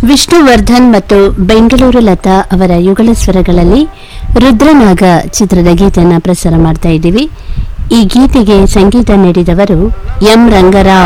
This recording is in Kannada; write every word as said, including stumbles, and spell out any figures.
ವಿಷ್ಣುವರ್ಧನ್ ಮತ್ತು ಬೆಂಗಳೂರು ಲತಾ ಅವರ ಯುಗಳ ಸ್ವರಗಳಲ್ಲಿ ರುದ್ರನಾಗ ಚಿತ್ರದ ಗೀತೆಯನ್ನು ಪ್ರಸಾರ ಮಾಡ್ತಾ ಇದ್ದೀವಿ. ಈ ಗೀತೆಗೆ ಸಂಗೀತ ನೀಡಿದವರು ಎಂ ರಂಗರಾವ್.